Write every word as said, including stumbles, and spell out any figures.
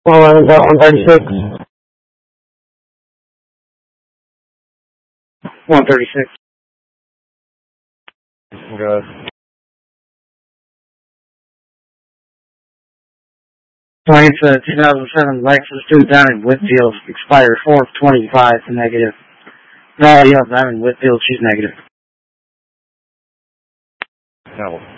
Well, I got one thirty-six. one thirty-six. Good. It's a two thousand seven Lexus two Diamond Whitfield, expired four of twenty-five, negative. No, yeah, Diamond Whitfield, she's negative. No.